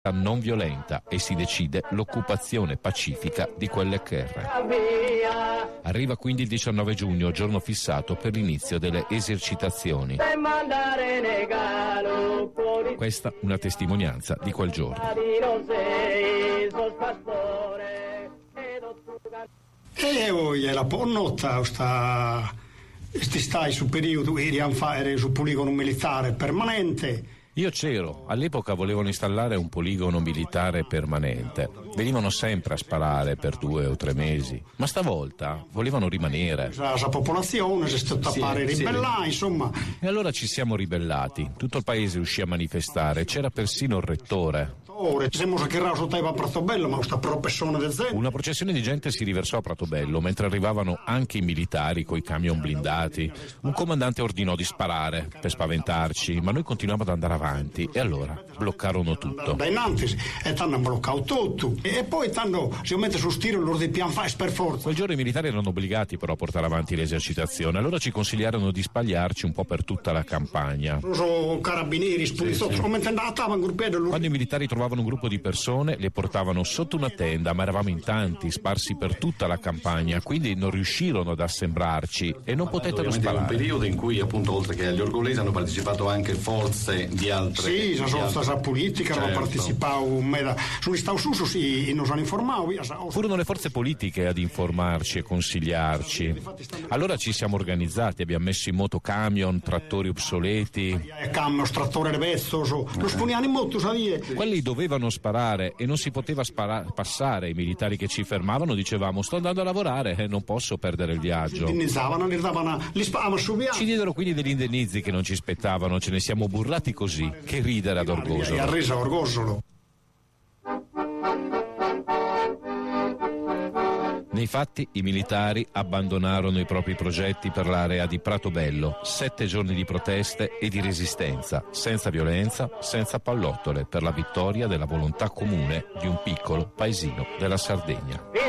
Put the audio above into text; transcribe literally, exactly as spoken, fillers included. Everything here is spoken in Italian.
non violenta e si decide l'occupazione pacifica di quelle terre. Arriva quindi il diciannove giugno, giorno fissato per l'inizio delle esercitazioni. Questa una testimonianza di quel giorno. E poi la ponnotta sta sti stai su periodo iriam fare su poligono militare permanente. Io c'ero, all'epoca volevano installare un poligono militare permanente. Venivano sempre a sparare per due o tre mesi, ma stavolta volevano rimanere. La, la popolazione si è stata sì, a fare ribellare, sì. Insomma. E allora ci siamo ribellati, tutto il paese uscì a manifestare, c'era persino il rettore. Una processione di gente si riversò a Pratobello mentre arrivavano anche i militari coi camion blindati. Un comandante ordinò di sparare per spaventarci, ma noi continuavamo ad andare avanti e allora bloccarono tutto. Da innanzi e hanno bloccato tutto e poi hanno si mette su stiro loro di pian fare per forza. Quel giorno i militari erano obbligati però a portare avanti l'esercitazione, allora ci consigliarono di spagliarci un po' per tutta la campagna. Sono carabinieri, spulizzotti, sì, sì. Quando i militari trovavano un gruppo di persone, le portavano sotto una tenda, ma eravamo in tanti, sparsi per tutta la campagna, quindi non riuscirono ad assembrarci e non potettero sparare. È un periodo in cui appunto oltre che agli orgolesi hanno partecipato anche forze di altre. Sì, la sostanza politica, certo. Hanno partecipato, su stavo su, sì, non sono informato. Furono le forze politiche ad informarci e consigliarci. Allora ci siamo organizzati, abbiamo messo in moto camion, trattori obsoleti. Camion, trattore vezzo, lo spuniamo in moto, sai? Quelli dovevano sparare e non si poteva spara- passare. I militari che ci fermavano dicevamo sto andando a lavorare e non posso perdere il viaggio. Ci diedero quindi degli indennizi che non ci spettavano, ce ne siamo burlati così, che ridere ad Orgosolo. Nei fatti i militari abbandonarono i propri progetti per l'area di Pratobello, sette giorni di proteste e di resistenza, senza violenza, senza pallottole, per la vittoria della volontà comune di un piccolo paesino della Sardegna.